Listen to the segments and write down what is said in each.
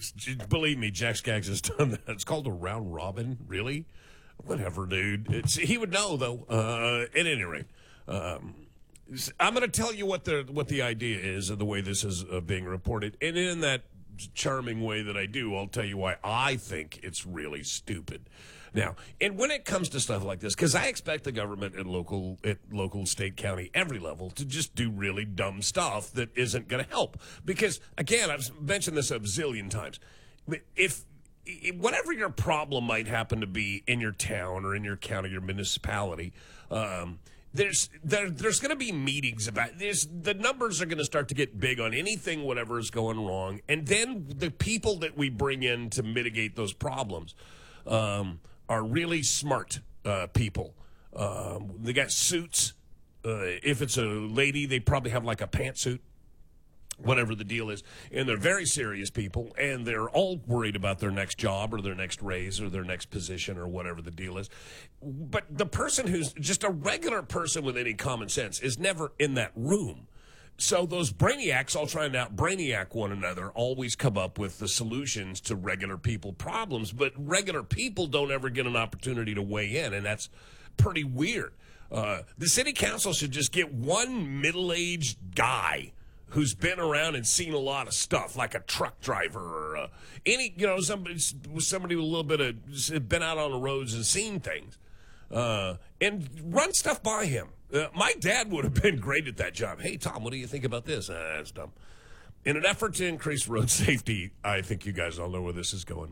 Believe me, Jack Skaggs has done that. It's called a round robin. Really? Whatever, dude. He would know, though. At any rate, I'm going to tell you what the idea is of the way this is being reported. And in that charming way that I do, I'll tell you why I think it's really stupid. Now, and when it comes to stuff like this, because I expect the government at local, state, county, every level to just do really dumb stuff that isn't going to help. Because, again, I've mentioned this a bazillion times. If whatever your problem might happen to be in your town or in your county, your municipality, there's going to be meetings about this. The numbers are going to start to get big on anything, whatever is going wrong. And then the people that we bring in to mitigate those problems are really smart people. They got suits. If it's a lady, they probably have like a pantsuit, whatever the deal is. And they're very serious people, and they're all worried about their next job or their next raise or their next position or whatever the deal is. But the person who's just a regular person with any common sense is never in that room. So those brainiacs all trying to out-brainiac one another always come up with the solutions to regular people problems, but regular people don't ever get an opportunity to weigh in, and that's pretty weird. The city council should just get one middle-aged guy who's been around and seen a lot of stuff, like a truck driver or somebody with a little bit of been out on the roads and seen things, and run stuff by him. My dad would have been great at that job. Hey, Tom, what do you think about this? That's dumb. In an effort to increase road safety, I think you guys all know where this is going.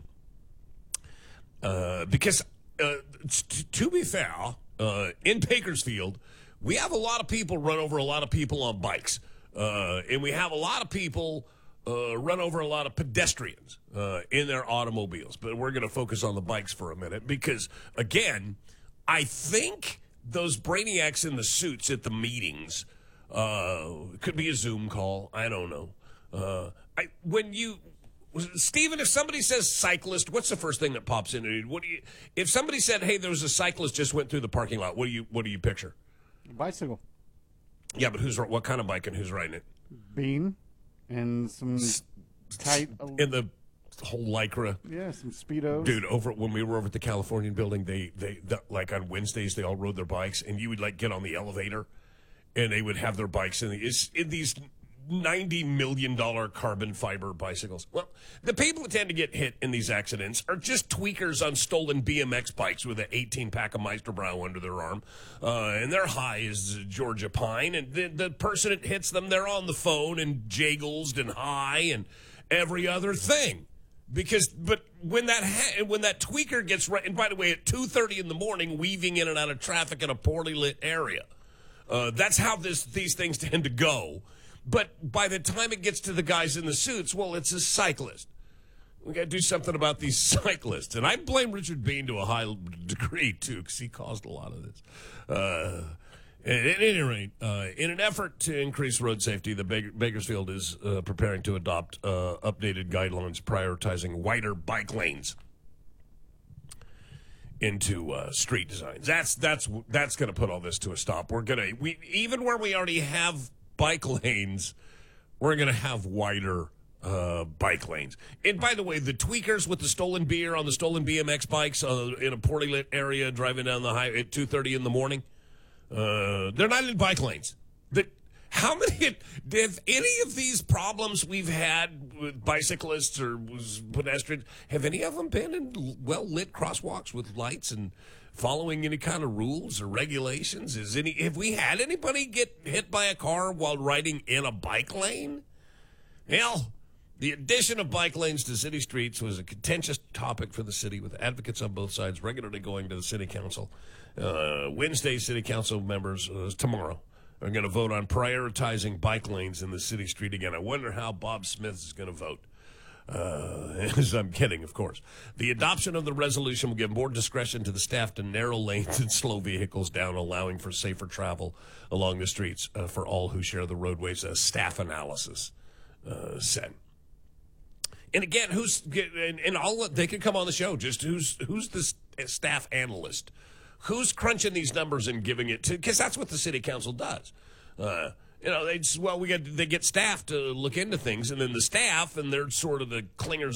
Because to be fair, in Bakersfield, we have a lot of people run over a lot of people on bikes. And we have a lot of people run over a lot of pedestrians in their automobiles. But we're going to focus on the bikes for a minute because, again, I think those brainiacs in the suits at the meetings, could be a Zoom call. I don't know. Stephen, if somebody says cyclist, what's the first thing that pops into you? If somebody said, hey, there was a cyclist just went through the parking lot, what do you picture? Bicycle. Yeah, but what kind of bike and who's riding it? Bean and some tight. In the whole Lycra. Yeah, some Speedos. Dude, when we were over at the Californian building, they like on Wednesdays, they all rode their bikes, and you would like get on the elevator, and they would have their bikes in these $90 million carbon fiber bicycles. Well, the people that tend to get hit in these accidents are just tweakers on stolen BMX bikes with an 18-pack of Meisterbrow under their arm. And they're high as Georgia pine. And the person that hits them, they're on the phone and jagled and high and every other thing. But when that tweaker gets right, and by the way, at 2:30 in the morning, weaving in and out of traffic in a poorly lit area, that's how these things tend to go. But by the time it gets to the guys in the suits, well, it's a cyclist. We got to do something about these cyclists. And I blame Richard Bean to a high degree, too, because he caused a lot of this. At any rate, in an effort to increase road safety, the Bakersfield is preparing to adopt updated guidelines prioritizing wider bike lanes into street designs. That's going to put all this to a stop. Even where we already have bike lanes, we're going to have wider bike lanes. And by the way, the tweakers with the stolen beer on the stolen BMX bikes in a poorly lit area driving down the highway at 2:30 in the morning, they're not in bike lanes. If any of these problems we've had with bicyclists or pedestrians, have any of them been in well-lit crosswalks with lights and following any kind of rules or regulations? Have we had anybody get hit by a car while riding in a bike lane? Hell, the addition of bike lanes to city streets was a contentious topic for the city, with advocates on both sides regularly going to the city council. Wednesday, city council members, tomorrow, are going to vote on prioritizing bike lanes in the city street again. I wonder how Bob Smith is going to vote. As I'm kidding, of course. The adoption of the resolution will give more discretion to the staff to narrow lanes and slow vehicles down, allowing for safer travel along the streets for all who share the roadways, as staff analysis said. And again, they could come on the show. Just who's the staff analyst? Who's crunching these numbers and giving it to? Because that's what the city council does. They get staff to look into things, and then the staff, and they're sort of the clingers